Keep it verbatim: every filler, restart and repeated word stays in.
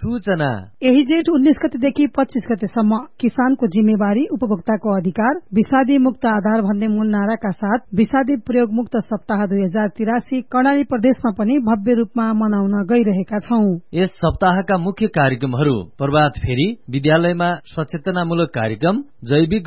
सूचना। यही जेठ उन्नीस गतेदेखि पच्चीस गतेसम्म किसानको जिम्मेवारी उपभोक्ताको अधिकार विषादी मुक्त आधार भन्ने मूल नाराका साथ विषादी प्रयोग मुक्त सप्ताह दुई हजार तिरासी कर्णाली प्रदेशमा पनि भव्य रूपमा मनाउन गइरहेका छौं। यस सप्ताहका मुख्य कार्यक्रमहरू प्रभात फेरी, विद्यालयमा सचेतनामूलक कार्यक्रम, जैविक